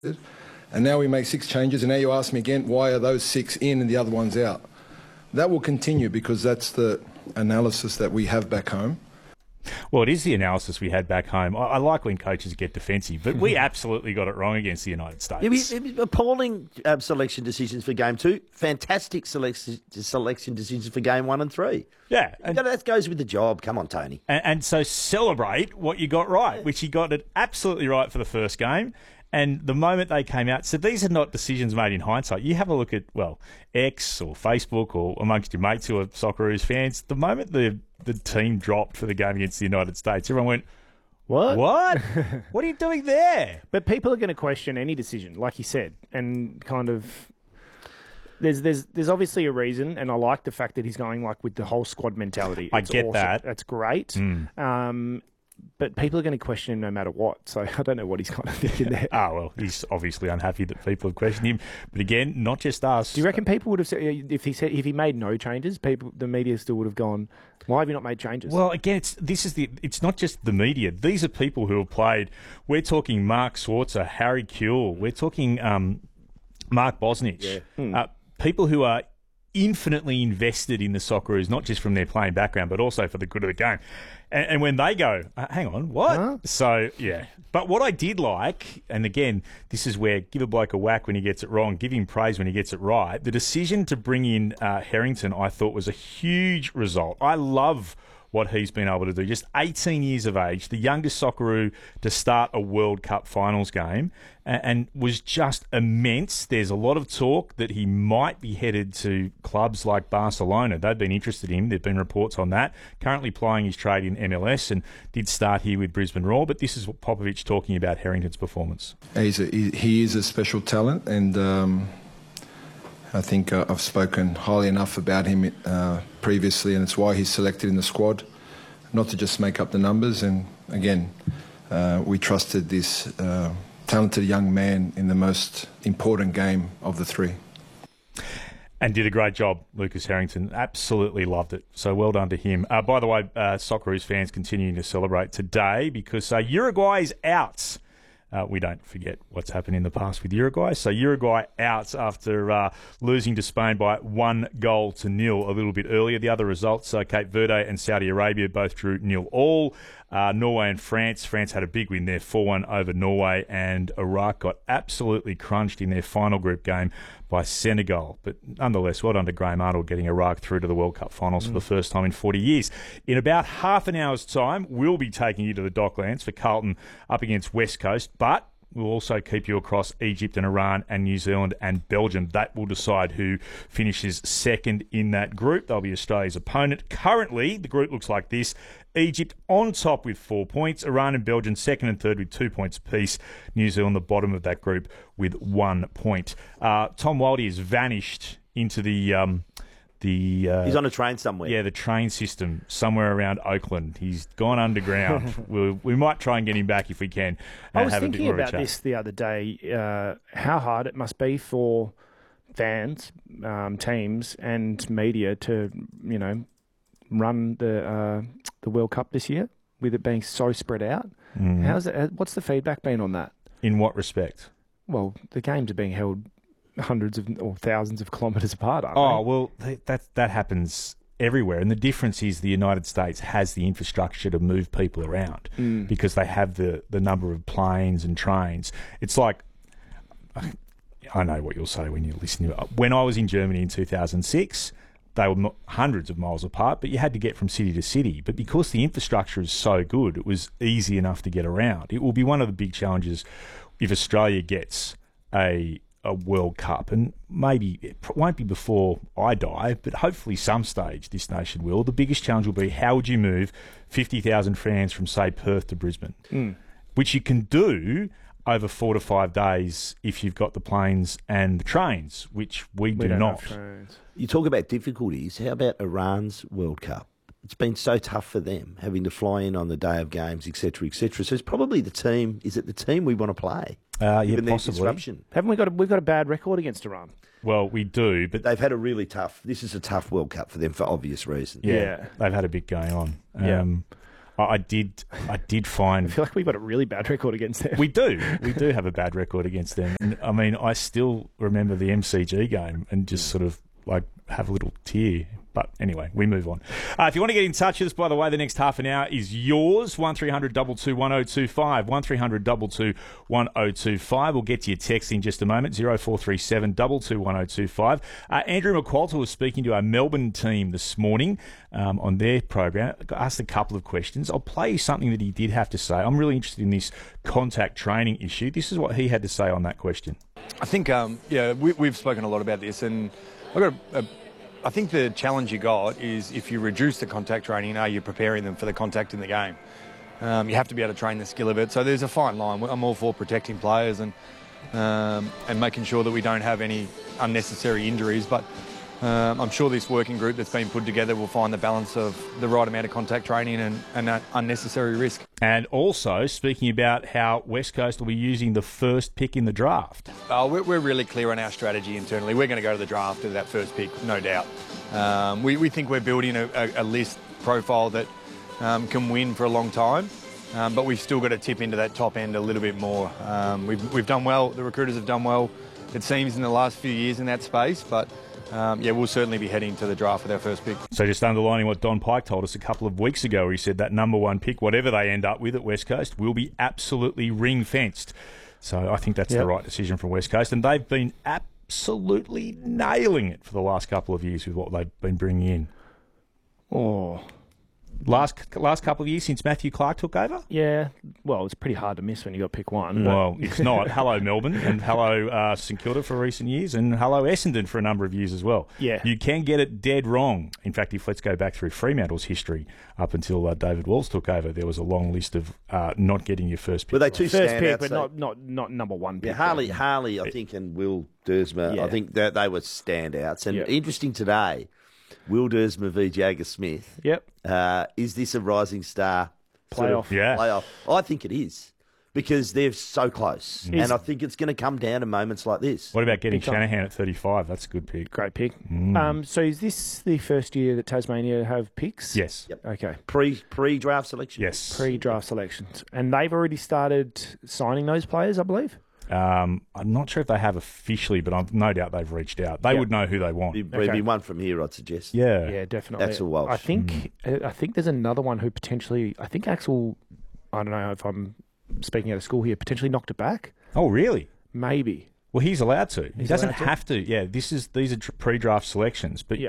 And now we make 6 changes, and now you ask me again, why are those 6 in and the other ones out? That will continue because that's the analysis that we have back home. Well, it is the analysis we had back home. I like when coaches get defensive, but we absolutely got it wrong against the United States. Appalling selection decisions for Game 2. Fantastic selection decisions for Game 1 and 3. Yeah. That goes with the job. Come on, Tony. And so celebrate what you got right, which he got it absolutely right for the first game. And the moment they came out, so these are not decisions made in hindsight. You have a look at, X or Facebook or amongst your mates who are Socceroos fans, the moment the team dropped for the game against the United States, everyone went, What? What are you doing there? But people are going to question any decision, like you said, and kind of... There's obviously a reason, and I like the fact that he's going with the whole squad mentality. I get awesome. That. That's great. But people are going to question him no matter what. So I don't know what he's kind of thinking there. He's obviously unhappy that people have questioned him. But again, not just us. Do you reckon people would have said if he made no changes, the media still would have gone, why have you not made changes? Well, again, it's not just the media. These are people who have played. We're talking Mark Schwarzer, Harry Kewell. We're talking Mark Bosnich. Yeah. People who are infinitely invested in the Socceroos, not just from their playing background, but also for the good of the game. And when they go, hang on, what? Huh? So, yeah. But what I did like, and again, this is where give a bloke a whack when he gets it wrong, give him praise when he gets it right. The decision to bring in Harrington, I thought, was a huge result. I love what he's been able to do. Just 18 years of age, the youngest Socceroo to start a World Cup finals game, and was just immense. There's a lot of talk that he might be headed to clubs like Barcelona. They've been interested in him. There have been reports on that. Currently plying his trade in MLS and did start here with Brisbane Roar, but this is what Popovic talking about Harrington's performance. He is a special talent, and I think I've spoken highly enough about him previously, and it's why he's selected in the squad, not to just make up the numbers. And again, we trusted this talented young man in the most important game of the 3. And did a great job, Lucas Harrington. Absolutely loved it. So well done to him. By the way, Socceroos fans continuing to celebrate today because Uruguay is out. We don't forget what's happened in the past with Uruguay. So Uruguay out after losing to Spain by 1-0 a little bit earlier. The other results, Cape Verde and Saudi Arabia both drew 0-0. Norway and France. France had a big win there, 4-1 over Norway, and Iraq got absolutely crunched in their final group game by Senegal. But nonetheless, well done to Graham Arnold getting Iraq through to the World Cup finals for the first time in 40 years. In about half an hour's time, we'll be taking you to the Docklands for Carlton up against West Coast, but we'll also keep you across Egypt and Iran and New Zealand and Belgium. That will decide who finishes second in that group. They'll be Australia's opponent. Currently, the group looks like this. Egypt on top with 4 points. Iran and Belgium second and third with 2 points apiece. New Zealand the bottom of that group with 1 point. Tom Waldie has vanished into the he's on a train somewhere. Yeah, the train system somewhere around Oakland. He's gone underground. we might try and get him back if we can. I was thinking about this the other day, how hard it must be for fans, teams and media to, run the World Cup this year with it being so spread out. What's the feedback been on that? In what respect? Well, the games are being held hundreds of or thousands of kilometres apart, aren't they? Well, that happens everywhere. And the difference is the United States has the infrastructure to move people around because they have the number of planes and trains. It's like, I know what you'll say when you listen to it. When I was in Germany in 2006, they were hundreds of miles apart, but you had to get from city to city. But because the infrastructure is so good, it was easy enough to get around. It will be one of the big challenges if Australia gets a World Cup, and maybe it won't be before I die, but hopefully some stage this nation will. The biggest challenge will be how would you move 50,000 fans from, say, Perth to Brisbane, which you can do over 4 to 5 days if you've got the planes and the trains, which we do not. You talk about difficulties. How about Iran's World Cup? It's been so tough for them, having to fly in on the day of games, etc., etc. So it's probably the team. Is it the team we want to play? Yeah, possibly. Disruption. Haven't we've got a bad record against Iran? Well, we do, but they've had a really tough. This is a tough World Cup for them for obvious reasons. Yeah, they've had a bit going on. I did find... I feel like we've got a really bad record against them. We do have a bad record against them. And, I mean, I still remember the MCG game and just sort of like have a little tear. But anyway, we move on. If you want to get in touch with us, by the way, the next half an hour is yours. 1300 22 1025. 1300 22 1025. We'll get to your text in just a moment. 0437 22 1025. Andrew McQualter was speaking to our Melbourne team this morning on their program. Asked a couple of questions. I'll play you something that he did have to say. I'm really interested in this contact training issue. This is what he had to say on that question. I think, we've spoken a lot about this, and I think the challenge you got is if you reduce the contact training, are you preparing them for the contact in the game? You have to be able to train the skill of it. So there's a fine line. I'm all for protecting players and making sure that we don't have any unnecessary injuries. But I'm sure this working group that's been put together will find the balance of the right amount of contact training and that unnecessary risk. And also, speaking about how West Coast will be using the first pick in the draft. We're really clear on our strategy internally. We're going to go to the draft with that first pick, no doubt. We think we're building a list profile that can win for a long time, but we've still got to tip into that top end a little bit more. We've done well. The recruiters have done well, it seems, in the last few years in that space, but we'll certainly be heading to the draft with our first pick. So just underlining what Don Pike told us a couple of weeks ago, where he said that number one pick, whatever they end up with at West Coast, will be absolutely ring-fenced. So I think that's the right decision from West Coast. And they've been absolutely nailing it for the last couple of years with what they've been bringing in. Oh, Last couple of years since Matthew Clark took over? Yeah. Well, it's pretty hard to miss when you got pick one. Well, it's not. Hello, Melbourne, and hello, St Kilda for recent years, and hello, Essendon for a number of years as well. Yeah. You can get it dead wrong. In fact, let's go back through Fremantle's history up until David Walls took over, there was a long list of not getting your first pick. Were they two first standouts? Pick, but not number one pick. Yeah, Harley, I think, and Will Dersma, I think that they were standouts. And interesting today, Will Dersma v. Jagger Smith. Yep. Is this a rising star playoff? Playoff. I think it is, because they're so close. And I think it's going to come down to moments like this. What about getting Shanahan at 35? That's a good pick. Great pick. So is this the first year that Tasmania have picks? Yes. Yep. Okay. Pre-draft selection? Yes. Pre-draft selections. And they've already started signing those players, I believe? I'm not sure if they have officially, but I've no doubt they've reached out. They would know who they want. It'd be one from here, I'd suggest. Yeah, definitely. Axel Walsh. I think there's another one who potentially, I think Axel, I don't know if I'm speaking out of school here, potentially knocked it back. Oh, really? Maybe. Well, he's allowed to. He doesn't have to. Yeah, these are pre-draft selections, but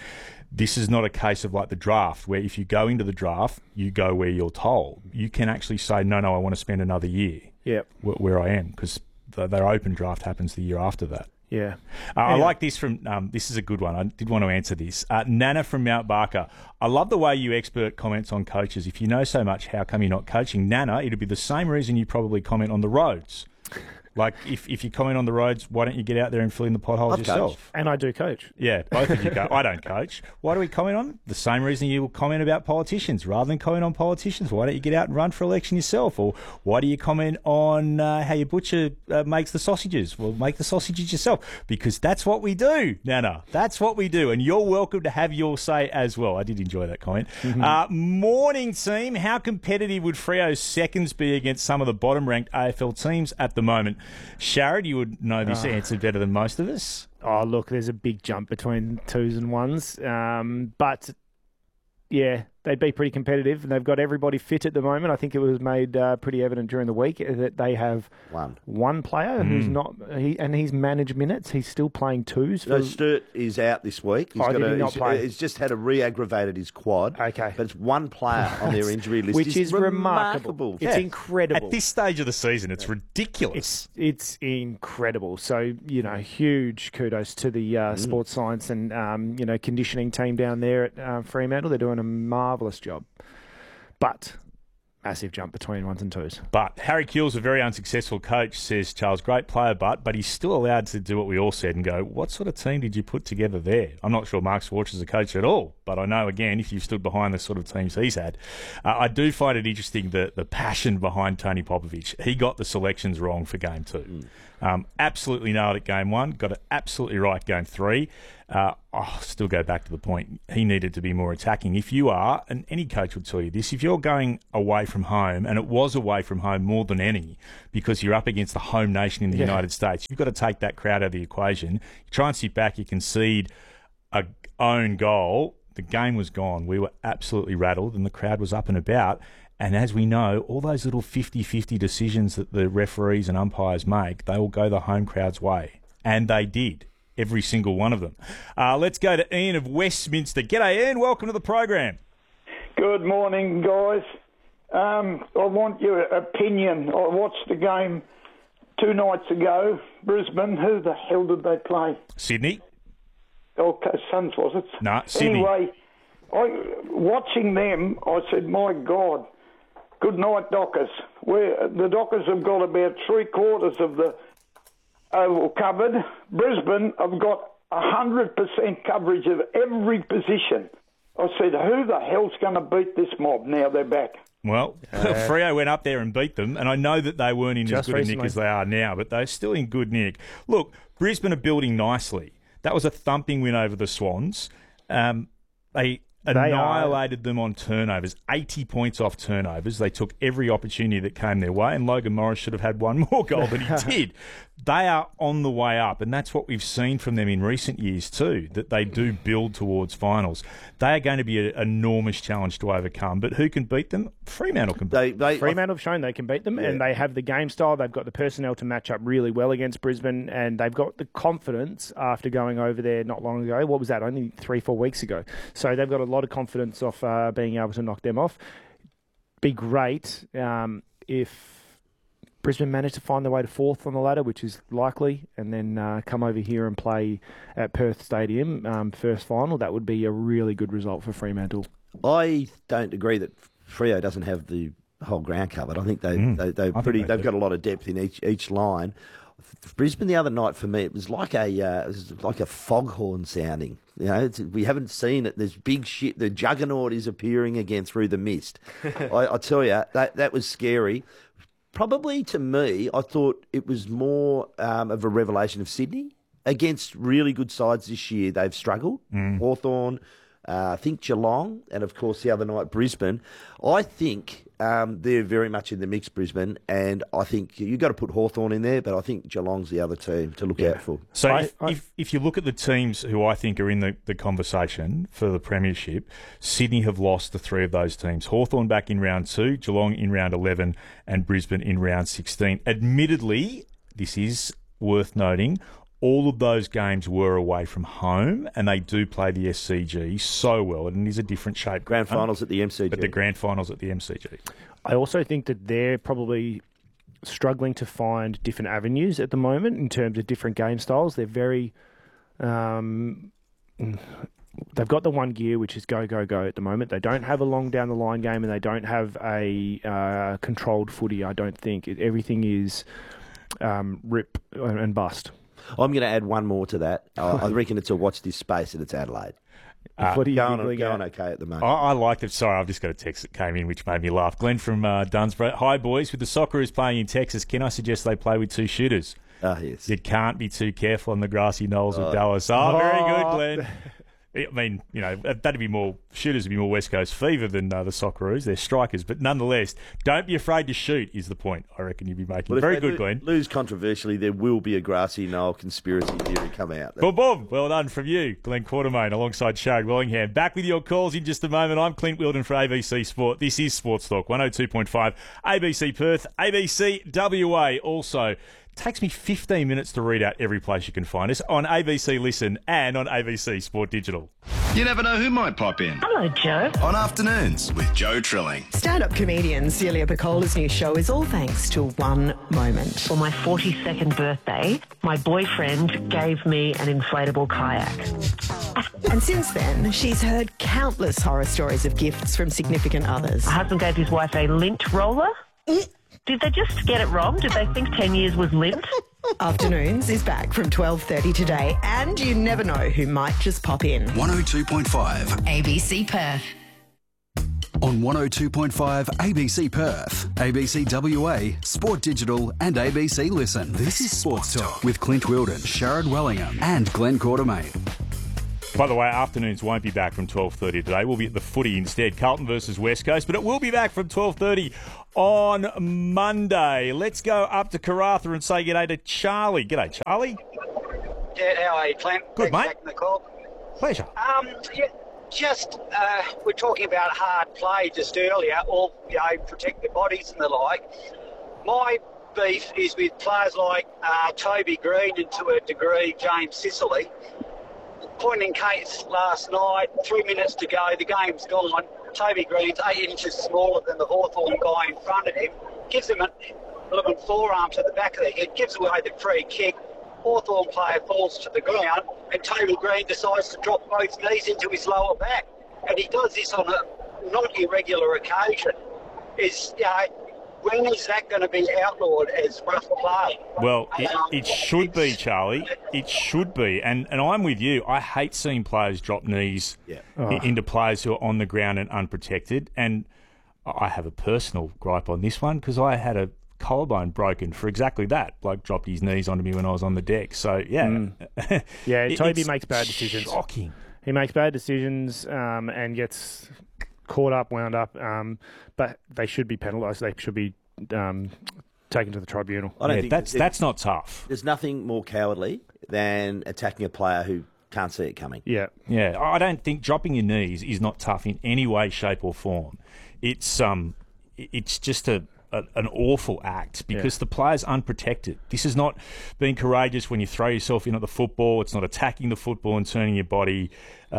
this is not a case of like the draft, where if you go into the draft, you go where you're told. You can actually say, no, I want to spend another year where I am, because their open draft happens the year after that. Yeah. I like this from, this is a good one. I did want to answer this. Nana from Mount Barker. I love the way you expert comments on coaches. If you know so much, how come you're not coaching? Nana, it'll be the same reason you probably comment on the roads. Like, if you comment on the roads, why don't you get out there and fill in the potholes yourself? Coach. And I do coach. Yeah, both of you go. I don't coach. Why do we comment on? The same reason you will comment about politicians. Rather than comment on politicians, why don't you get out and run for election yourself? Or why do you comment on how your butcher makes the sausages? Well, make the sausages yourself, because that's what we do, Nana. That's what we do. And you're welcome to have your say as well. I did enjoy that comment. Morning, team. How competitive would Freo's seconds be against some of the bottom-ranked AFL teams at the moment? Sharad, you would know this answer better than most of us. Oh, look, there's a big jump between twos and ones. But, yeah, they'd be pretty competitive, and they've got everybody fit at the moment. I think it was made pretty evident during the week that they have one player who's not, and he's managed minutes. He's still playing twos. Sturt is out this week. He's just had re-aggravated his quad. Okay. But it's one player on their injury list. Which is remarkable. It's incredible. At this stage of the season, it's ridiculous. It's incredible. So, huge kudos to the sports science and, conditioning team down there at Fremantle. They're doing a marvellous job. But massive jump between ones and twos. But Harry Keel's a very unsuccessful coach, says Charles. Great player, but he's still allowed to do what we all said and go, what sort of team did you put together there? I'm not sure Mark Swartz is a coach at all, but I know, again, if you've stood behind the sort of teams he's had, I do find it interesting the passion behind Tony Popovich. He got the selections wrong for game 2. Absolutely nailed it game 1. Got it absolutely right game 3. I'll still go back to the point. He needed to be more attacking. If you are, and any coach would tell you this, if you're going away from home, and it was away from home more than any, because you're up against the home nation in the United States, you've got to take that crowd out of the equation. You try and sit back, you concede a own goal. The game was gone. We were absolutely rattled, and the crowd was up and about. And as we know, all those little 50-50 decisions that the referees and umpires make, they will go the home crowd's way. And they did. Every single one of them. Let's go to Ian of Westminster. G'day, Ian. Welcome to the program. Good morning, guys. I want your opinion. I watched the game 2 nights ago. Brisbane. Who the hell did they play? Sydney. Okay, Suns, was it? No, Sydney. Anyway, watching them, I said, my God, good night, Dockers. The Dockers have got about 3/4 of the oval covered. Brisbane have got 100% coverage of every position. I said, who the hell's going to beat this mob now they're back? Well, Freo went up there and beat them, and I know that they weren't in as good a nick as they are now, but they're still in good nick. Look, Brisbane are building nicely. That was a thumping win over the Swans. They annihilated them on turnovers, 80 points off turnovers. They took every opportunity that came their way, and Logan Morris should have had one more goal than he did. They are on the way up, and that's what we've seen from them in recent years too, that they do build towards finals. They are going to be an enormous challenge to overcome, but who can beat them? Fremantle can beat them. Fremantle have shown they can beat them, and they have the game style. They've got the personnel to match up really well against Brisbane, and they've got the confidence after going over there not long ago. What was that? Only 3-4 weeks ago. So they've got a lot of confidence off being able to knock them off. Be great if Brisbane managed to find their way to 4th on the ladder, which is likely, and then come over here and play at Perth Stadium, first final. That would be a really good result for Fremantle. I don't agree that Freo doesn't have the whole ground covered. I think they've got a lot of depth in each line. Brisbane the other night for me, it was like a foghorn sounding. You know, we haven't seen it. There's big shit. The juggernaut is appearing again through the mist. I tell you, that was scary. Probably to me, I thought it was more of a revelation of Sydney. Against really good sides this year, they've struggled. Hawthorn, I think Geelong, and of course the other night Brisbane. I think they're very much in the mix, Brisbane, and I think you've got to put Hawthorn in there, but I think Geelong's the other team to look out for. So if you look at the teams who I think are in the conversation for the premiership, Sydney have lost the 3 of those teams. Hawthorn back in round 2, Geelong in round 11, and Brisbane in round 16. Admittedly, this is worth noting, all of those games were away from home, and they do play the SCG so well, and it is a different shape. Grand finals at the MCG. But the grand finals at the MCG. I also think that they're probably struggling to find different avenues at the moment in terms of different game styles. They're very... they've got the one gear, which is go, go, go at the moment. They don't have a long down the line game, and they don't have a controlled footy, I don't think. Everything is rip and bust. I'm going to add one more to that. I reckon it's a watch this space, and it's Adelaide. Going okay at the moment. I liked it. Sorry, I've just got a text that came in which made me laugh. Glenn from Dunsborough. Hi, boys. With the Socceroos playing in Texas, can I suggest they play with 2 shooters? Yes. You can't be too careful on the grassy knolls of Dallas. Very good, Glenn. I mean, you know, shooters would be more West Coast fever than the Socceroos. They're strikers. But nonetheless, don't be afraid to shoot is the point I reckon you'd be making. Well, very good, Glenn. Lose controversially, there will be a grassy knoll conspiracy theory come out. Boom, boom. Well done from you, Glenn Quartermain, alongside Sharad Wellingham. Back with your calls in just a moment. I'm Clint Wilden for ABC Sport. This is Sports Talk 102.5, ABC Perth, ABC WA. Also, takes me 15 minutes to read out every place you can find us on ABC Listen and on ABC Sport Digital. You never know who might pop in. Hello, Joe. On Afternoons with Joe Trilling. Stand-up comedian Celia Piccola's new show is all thanks to one moment. For my 42nd birthday, my boyfriend gave me an inflatable kayak. And since then, she's heard countless horror stories of gifts from significant others. My husband gave his wife a lint roller. Did they just get it wrong? Did they think 10 years was lint? Afternoons is back from 12:30 today, and you never know who might just pop in. 102.5 ABC Perth. on 102.5 ABC Perth, ABC WA, Sport Digital and ABC Listen. This is Sports Talk with Clint Wilden, Sharad Wellingham and Glenn Quartermain. By the way, afternoons won't be back from 12:30 today. We'll be at the footy instead, Carlton versus West Coast, but it will be back from 12:30 on Monday. Let's go up to Karratha and say g'day to Charlie. G'day, Charlie. Yeah, how are you, Clint? Good, mate. Taking the call. Pleasure. We're talking about hard play just earlier, or, protect their bodies and the like. My beef is with players like Toby Green and, to a degree, James Sicily. Point in case last night, 3 minutes to go, the game's gone. Toby Green's 8 inches smaller than the Hawthorn guy in front of him. Gives him a little forearm to the back of the head, gives away the free kick. Hawthorn player falls to the ground and Toby Green decides to drop both knees into his lower back. And he does this on a not irregular occasion. When is that going to be outlawed as rough play? Well, it should be, Charlie. It should be. And I'm with you. I hate seeing players drop knees into players who are on the ground and unprotected. And I have a personal gripe on this one because I had a collarbone broken for exactly that. Bloke dropped his knees onto me when I was on the deck. So, Toby makes bad decisions. Shocking. He makes bad decisions and gets caught up, wound up, but they should be penalised. They should be taken to the tribunal. I don't think that's not tough. There's nothing more cowardly than attacking a player who can't see it coming. Yeah. I don't think dropping your knees is not tough in any way, shape, or form. It's just an awful act because the player's unprotected. This is not being courageous when you throw yourself in at the football. It's not attacking the football and turning your body.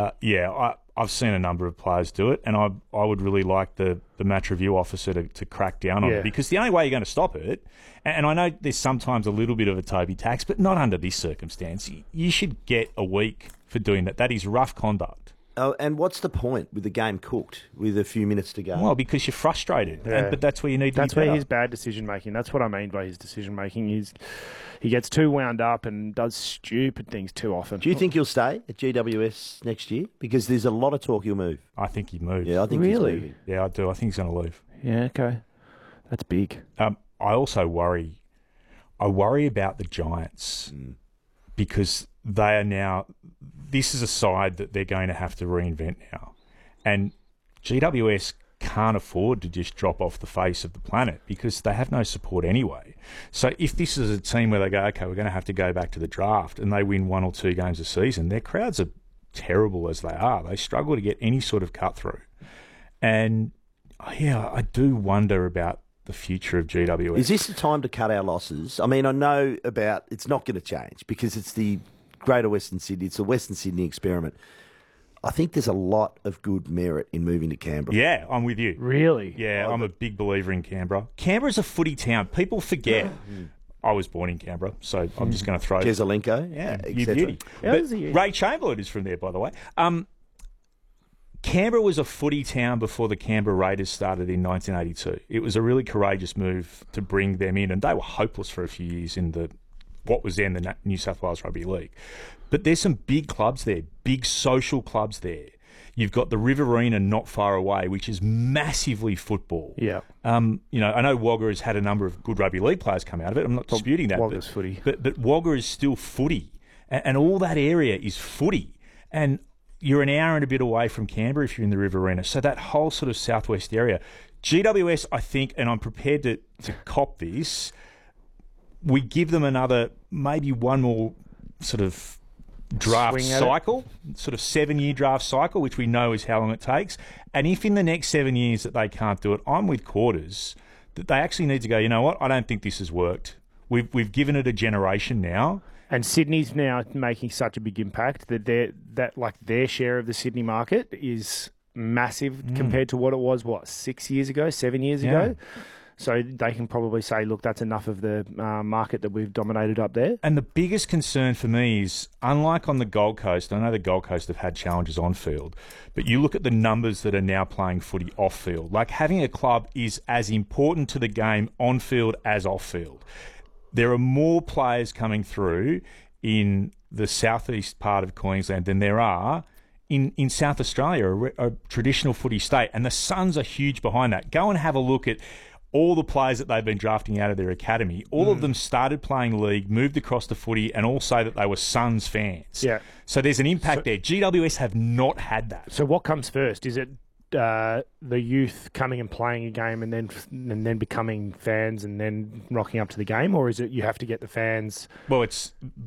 I've seen a number of players do it, and I would really like the match review officer to crack down on it, because the only way you're going to stop it, and I know there's sometimes a little bit of a Toby tax, but not under this circumstance. You should get a week for doing that. That is rough conduct. Oh, and what's the point with the game cooked with a few minutes to go? Well, because you're frustrated, but that's where you need to be better. That's where his bad decision-making. That's what I mean by his decision-making. He gets too wound up and does stupid things too often. Do you think he'll stay at GWS next year? Because there's a lot of talk he'll move. I think he'd move. Yeah, I think he's moving. Yeah, I do. I think he's going to leave. Yeah, okay. That's big. I also worry. I worry about the Giants because they are now... This is a side that they're going to have to reinvent now. And GWS can't afford to just drop off the face of the planet because they have no support anyway. So if this is a team where they go, okay, we're going to have to go back to the draft and they win 1 or 2 games a season, their crowds are terrible as they are. They struggle to get any sort of cut through. And, I do wonder about the future of GWS. Is this the time to cut our losses? I mean, I know it's not going to change because it's the Greater Western Sydney. It's the Western Sydney experiment. I think there's a lot of good merit in moving to Canberra. Yeah, I'm with you. Really? Yeah, I'm a big believer in Canberra. Canberra's a footy town. People forget. I was born in Canberra, so I'm just going to throw... Kesalenko. Yeah, you beauty. But Ray Chamberlain is from there, by the way. Canberra was a footy town before the Canberra Raiders started in 1982. It was a really courageous move to bring them in, and they were hopeless for a few years in what was then the New South Wales Rugby League. But there's some big clubs there, big social clubs there. You've got the Riverina not far away, which is massively football. Yeah. I know Wagga has had a number of good rugby league players come out of it. I'm not disputing that. Wagga's footy. But Wagga is still footy. And all that area is footy. And you're an hour and a bit away from Canberra if you're in the Riverina. So that whole sort of southwest area. GWS, I think, and I'm prepared to cop this, we give them maybe one more sort of draft cycle, sort of 7-year draft cycle, which we know is how long it takes. And if in the next 7 years that they can't do it, I'm with Quarters, that they actually need to go, you know what, I don't think this has worked. We've given it a generation now. And Sydney's now making such a big impact that their share of the Sydney market is massive compared to what it was, 6 years ago, 7 years ago? So they can probably say, look, that's enough of the market that we've dominated up there. And the biggest concern for me is, unlike on the Gold Coast, I know the Gold Coast have had challenges on field, but you look at the numbers that are now playing footy off field. Like, having a club is as important to the game on field as off field. There are more players coming through in the southeast part of Queensland than there are in South Australia, a traditional footy state, and the Suns are huge behind that. Go and have a look at all the players that they've been drafting out of their academy. All of them started playing league, moved across to footy, and all say that they were Suns fans. Yeah. So there's an impact there. GWS have not had that. So what comes first? Is it the youth coming and playing a game and then becoming fans and then rocking up to the game, or is it you have to get the fans? Well, it's